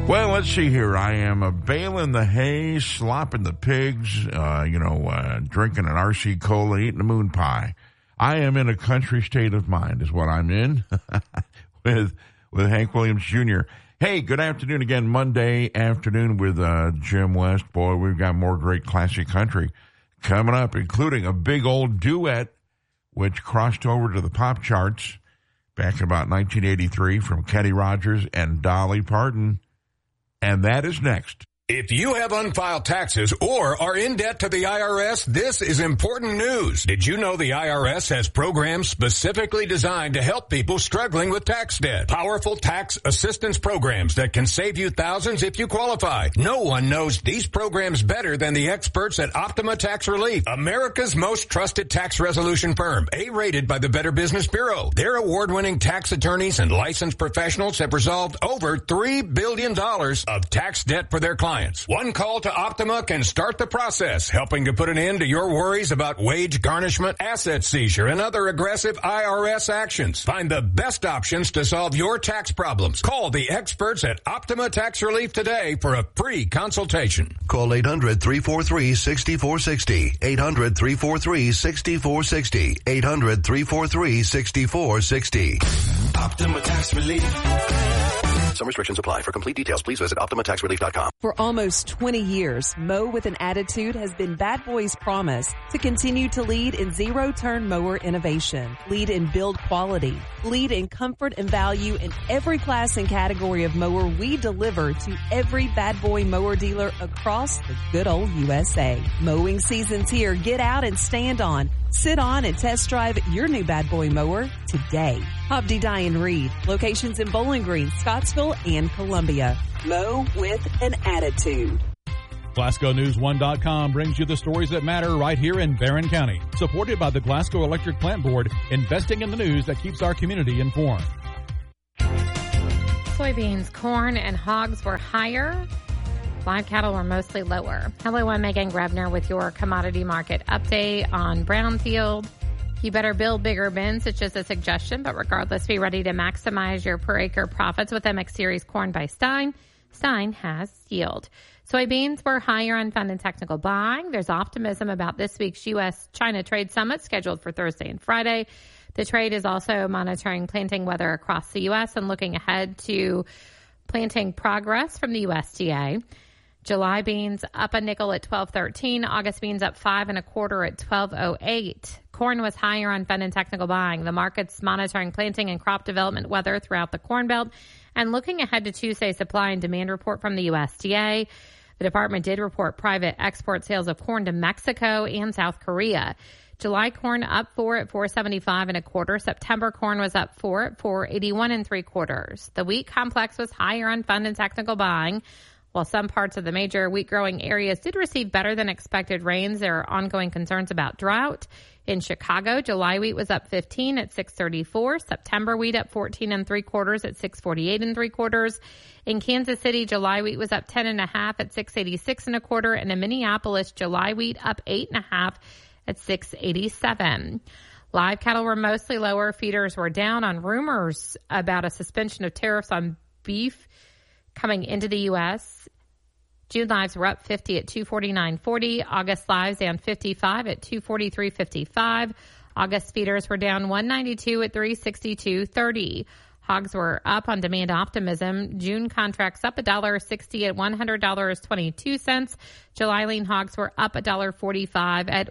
Well, let's see here. I am baling the hay, slopping the pigs, drinking an RC Cola, eating a moon pie. I am in a country state of mind is what I'm in with Hank Williams Jr. Hey, good afternoon again. Monday afternoon with Jim West. Boy, we've got more great classic country coming up, including a big old duet which crossed over to the pop charts back in about 1983 from Kenny Rogers and Dolly Parton. And that is next. If you have unfiled taxes or are in debt to the IRS, this is important news. Did you know the IRS has programs specifically designed to help people struggling with tax debt? Powerful tax assistance programs that can save you thousands if you qualify. No one knows these programs better than the experts at Optima Tax Relief, America's most trusted tax resolution firm, A-rated by the Better Business Bureau. Their award-winning tax attorneys and licensed professionals have resolved over $3 billion of tax debt for their clients. One call to Optima can start the process, helping to put an end to your worries about wage garnishment, asset seizure, and other aggressive IRS actions. Find the best options to solve your tax problems. Call the experts at Optima Tax Relief today for a free consultation. Call 800-343-6460. 800-343-6460. 800-343-6460. Optima Tax Relief. Some restrictions apply. For complete details, please visit OptimaTaxRelief.com. For almost 20 years, Mow with an Attitude has been Bad Boy's promise to continue to lead in zero-turn mower innovation, lead in build quality, lead in comfort and value in every class and category of mower we deliver to every Bad Boy mower dealer across the good old USA. Mowing season's here. Get out and stand on. Sit on and test drive your new Bad Boy mower today. Hobdy Dye & Reed. Locations in Bowling Green, Scottsville, and Columbia. Mow with an Attitude. GlasgowNews1.com brings you the stories that matter right here in Barron County. Supported by the Glasgow Electric Plant Board, investing in the news that keeps our community informed. Soybeans, corn, and hogs were higher. Live cattle were mostly lower. Hello, I'm Megan Grebner with your commodity market update on Brownfield. You better build bigger bins. It's just a suggestion, but regardless, be ready to maximize your per acre profits with MX Series corn by Stein. Stein has yield. Soybeans were higher on fund and technical buying. There's optimism about this week's U.S.-China trade summit scheduled for Thursday and Friday. The trade is also monitoring planting weather across the U.S. and looking ahead to planting progress from the USDA. July beans up a nickel at $12.13. August beans up 5 1/4 at $12.08. Corn was higher on fund and technical buying. The market's monitoring planting and crop development weather throughout the Corn Belt and looking ahead to Tuesday's supply and demand report from the USDA. The department did report private export sales of corn to Mexico and South Korea. July corn up 4 at $4.75 1/4. September corn was up 4 at $4.81 3/4. The wheat complex was higher on fund and technical buying. While some parts of the major wheat-growing areas did receive better than expected rains, there are ongoing concerns about drought. In Chicago, July wheat was up 15 at $6.34. September wheat up 14 3/4 at $6.48 3/4. In Kansas City, July wheat was up 10 1/2 at $6.86 1/4. And in Minneapolis, July wheat up 8 1/2 at $6.87. Live cattle were mostly lower. Feeders were down on rumors about a suspension of tariffs on beef coming into the U.S. June lives were up 50 at $249.40. August lives down 55 at $243.55. August feeders were down 192 at $362.30. Hogs were up on demand optimism. June contracts up $1.60 at $100.22. July lean hogs were up $1.45 at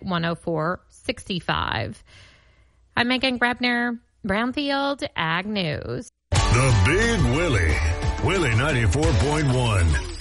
$104.65. I'm Megan Grebner, Brownfield Ag News. The Big Willie. Willie 94.1.